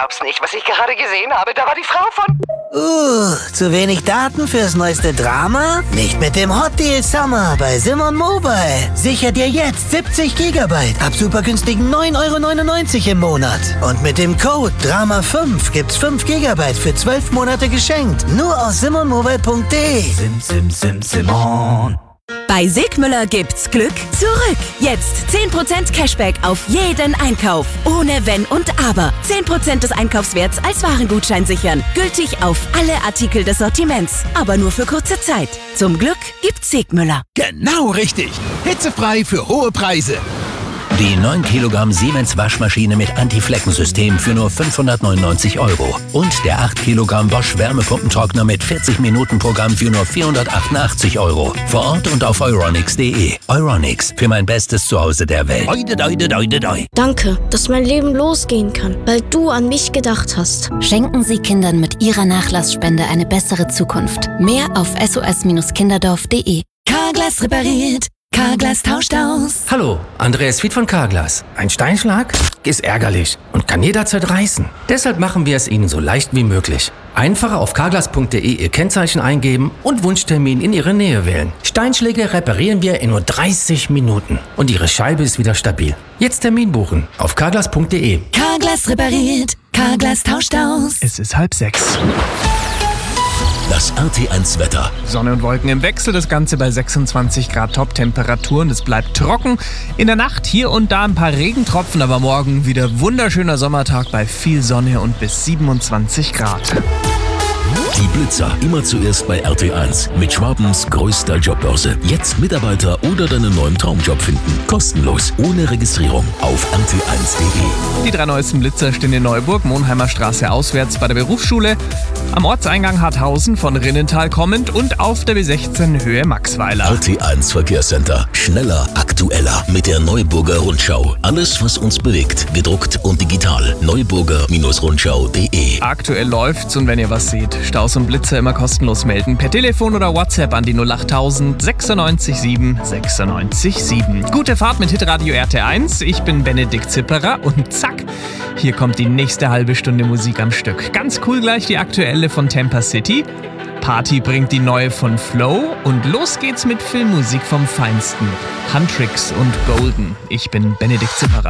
glaub's nicht, was ich gerade gesehen habe. Da war die Frau von... Zu wenig Daten fürs neueste Drama? Nicht mit dem Hot Deal Summer bei Simon Mobile. Sicher dir jetzt 70 GB ab super günstigen 9,99 € im Monat. Und mit dem Code DRAMA5 gibt's 5 GB für 12 Monate geschenkt. Nur aus simonmobile.de. Simon. Bei Sigmüller gibt's Glück zurück. Jetzt 10% Cashback auf jeden Einkauf. Ohne Wenn und Aber. 10% des Einkaufswerts als Warengutschein sichern. Gültig auf alle Artikel des Sortiments. Aber nur für kurze Zeit. Zum Glück gibt's Sigmüller. Genau richtig. Hitzefrei für hohe Preise. Die 9 Kilogramm Siemens Waschmaschine mit Anti-Flecken-System für nur 599 €. Und der 8 Kilogramm Bosch Wärmepumpentrockner mit 40-Minuten-Programm für nur 488 €. Vor Ort und auf euronics.de. Euronics, für mein bestes Zuhause der Welt. Danke, dass mein Leben losgehen kann, weil du an mich gedacht hast. Schenken Sie Kindern mit Ihrer Nachlassspende eine bessere Zukunft. Mehr auf sos-kinderdorf.de. Carglass repariert. Carglass tauscht aus. Hallo, Andreas Fied von Carglass. Ein Steinschlag ist ärgerlich und kann jederzeit reißen. Deshalb machen wir es Ihnen so leicht wie möglich. Einfach auf carglass.de Ihr Kennzeichen eingeben und Wunschtermin in Ihre Nähe wählen. Steinschläge reparieren wir in nur 30 Minuten und Ihre Scheibe ist wieder stabil. Jetzt Termin buchen auf carglass.de. Carglass repariert. Carglass tauscht aus. Es ist 5:30. Das RT1-Wetter. Sonne und Wolken im Wechsel, das Ganze bei 26 Grad Top-Temperaturen. Es bleibt trocken. In der Nacht hier und da ein paar Regentropfen, aber morgen wieder wunderschöner Sommertag bei viel Sonne und bis 27 Grad. Die Blitzer, immer zuerst bei RT1 mit Schwabens größter Jobbörse. Jetzt Mitarbeiter oder deinen neuen Traumjob finden. Kostenlos, ohne Registrierung auf rt1.de. Die 3 neuesten Blitzer stehen in Neuburg, Monheimer Straße auswärts bei der Berufsschule, am Ortseingang Harthausen von Rinnental kommend und auf der B16 Höhe Maxweiler. RT1 Verkehrscenter. Schneller, aktueller mit der Neuburger Rundschau. Alles, was uns bewegt, gedruckt und digital. Neuburger-Rundschau.de. Aktuell läuft's und wenn ihr was seht, Staus und Blitzer immer kostenlos melden. Per Telefon oder WhatsApp an die 08000 96 7 96 7. Gute Fahrt mit Hitradio RT1. Ich bin Benedikt Zipperer und zack, hier kommt die nächste halbe Stunde Musik am Stück. Ganz cool gleich die aktuelle von Tampa City. Party bringt die neue von Flow und los geht's mit Filmmusik vom Feinsten. Huntrix und Golden. Ich bin Benedikt Zipperer.